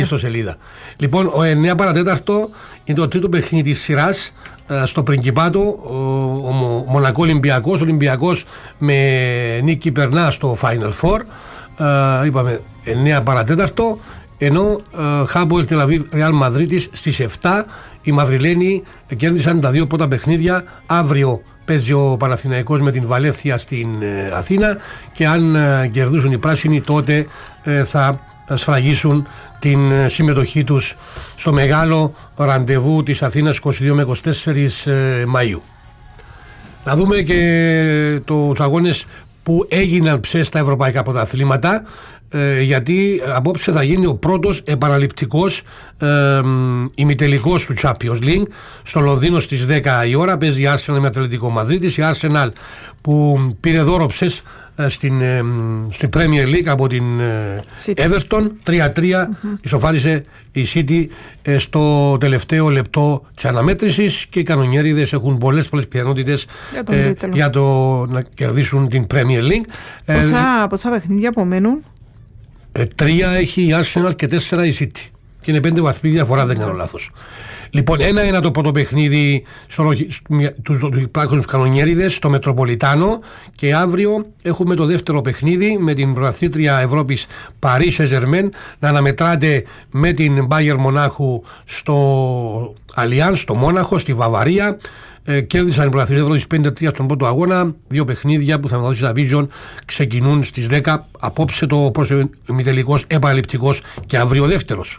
ιστοσελίδα. Λοιπόν, ο 9 παρατέταρτο είναι το τρίτο παιχνίδι της σειράς στο Πριγκιπάτο. Ο Μονακό Ολυμπιακός με νίκη περνά στο Final Four. Είπαμε 9 παρατέταρτο. Ενώ Χάποελ Τελ Αβίβ Ρεάλ Μαδρίτης στις 7. Οι Μαδριλένοι κέρδισαν τα δύο πρώτα παιχνίδια. Αύριο παίζει ο Παναθηναϊκός με την Βαλένθια στην Αθήνα, και αν κερδίσουν οι πράσινοι, τότε θα σφραγίσουν την συμμετοχή τους στο μεγάλο ραντεβού της Αθήνας 22 με 24 Μαΐου. Να δούμε και τους αγώνες που έγιναν στα ευρωπαϊκά πρωταθλήματα, γιατί απόψε θα γίνει ο πρώτος επαναληπτικός ημιτελικός του Champions League στο Λονδίνο στις 10 η ώρα. Παίζει η Arsenal με Ατλετικό Μαδρίτης. Η Arsenal που πήρε δώρο ψες στην Premier League από την Everton 3-3, ισοφάρισε η City στο τελευταίο λεπτό της αναμέτρησης, και οι κανονιέριδες έχουν πολλές πιθανότητες για να κερδίσουν την Premier League. Πόσα παιχνίδια απομένουν? 3 έχει η Arsenal και 4 η City, και είναι 5 βαθμοί διαφορά, δεν κάνω λάθος. Λοιπόν, 1-1 το πρώτο παιχνίδι τους πλάκους κανονιέριδες στο Μετροπολιτάνο, και αύριο έχουμε το δεύτερο παιχνίδι με την πρωταθλήτρια Ευρώπης Paris Saint-Germain να αναμετράται με την Bayern Μονάχου στο Allianz, στο Μόναχο, στη Βαβαρία. Κέρδισαν οι πρωταθλητές Ευρώπης 5-3 στον πρώτο αγώνα. Δύο παιχνίδια που θα μεταδώσει τα Vision ξεκινούν στις 10. Απόψε το πρώτο ημιτελικός επαναληπτικός, και αύριο δεύτερος.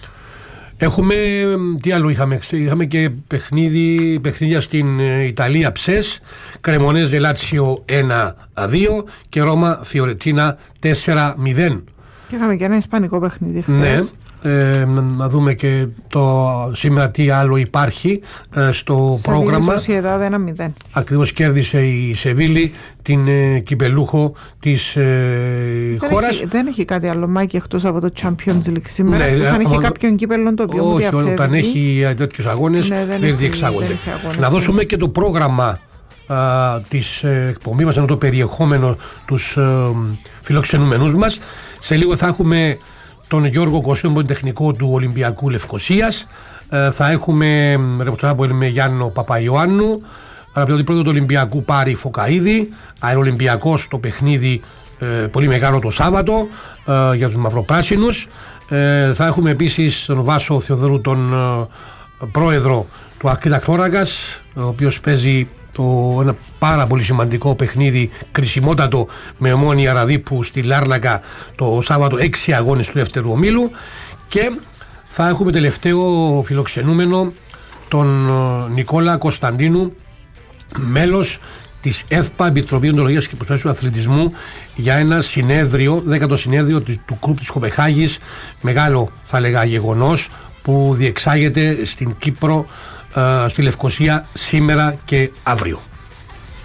Έχουμε, τι άλλο είχαμε? Είχαμε και παιχνίδια στην Ιταλία ψες. Κρεμονέζε Λάτσιο 1-2 και Ρώμα Φιωρετίνα 4-0. Και είχαμε και ένα ισπανικό παιχνίδι χθες. Ναι. Να δούμε και σήμερα τι άλλο υπάρχει στο πρόγραμμα. Σοσιεδάδ 1-0. Ακριβώς, κέρδισε η Σεβίλη την κυπελούχο της χώρας. Δεν έχει κάτι άλλο, Μάκη, εκτός από το Champions League σήμερα? Ναι, αν έχει κάποιον κύπελλο το οποίο μου διαφεύγει. Όχι, όταν έχει τέτοιους αγώνες δεν διεξάγονται. Να δώσουμε και το πρόγραμμα της εκπομπής μας, ενώ το περιεχόμενο, τους φιλοξενούμενους μας. Σε λίγο θα έχουμε τον Γιώργο Κωσίων, πολυτεχνικό του Ολυμπιακού Λευκωσίας. Θα έχουμε ρεπορτάζ με Γιάννο Παπαϊωάννου, αγαπητό πρώτο του Ολυμπιακού Πάρη Φωκαΐδη, αερολυμπιακός το παιχνίδι πολύ μεγάλο το Σάββατο για τους μαυροπράσινους. Θα έχουμε επίσης τον Βάσο Θεοδωρού, τον πρόεδρο του Ακρίτα Κλώρακας, ο οποίος παίζει ένα πάρα πολύ σημαντικό παιχνίδι, κρισιμότατο, με Ομόνοια Ραδίπου στη Λάρνακα το Σάββατο, 6 αγώνες του δεύτερου ομίλου. Και θα έχουμε τελευταίο φιλοξενούμενο τον Νικόλα Κωνσταντίνου, μέλος της ΕΘΠΑ, Επιτροπή Οντολογίας και Προστασίας του Αθλητισμού, για ένα συνέδριο, 10ο συνέδριο του Κρουπ της Κοπεχάγης, μεγάλο θα λέγα γεγονός, που διεξάγεται στην Κύπρο, στη Λευκωσία σήμερα και αύριο.